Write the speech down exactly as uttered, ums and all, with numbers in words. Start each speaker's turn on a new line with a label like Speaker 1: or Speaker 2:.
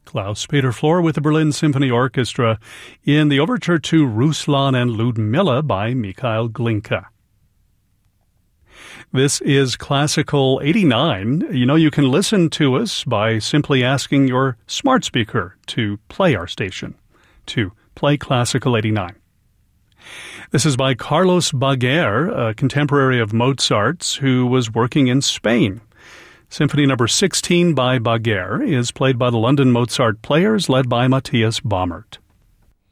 Speaker 1: Klaus-Peter Flor with the Berlin Symphony Orchestra in the overture to Ruslan and Ludmilla by Mikhail Glinka. This is Classical eighty-nine. You know, you can listen to us by simply asking your smart speaker to play our station, to play Classical eighty-nine. This is by Carlos Baguer, a contemporary of Mozart's who was working in Spain. Symphony number sixteen by Baguer is played by the London Mozart Players, led by Matthias Baumert.